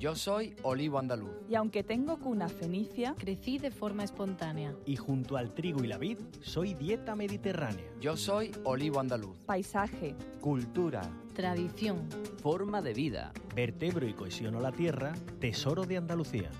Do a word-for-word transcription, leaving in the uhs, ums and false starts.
Yo soy olivo andaluz. Y aunque tengo cuna fenicia, crecí de forma espontánea. Y junto al trigo y la vid, soy dieta mediterránea. Yo soy olivo andaluz. Paisaje, cultura, tradición, forma de vida, vertebro y cohesiono la tierra, tesoro de Andalucía.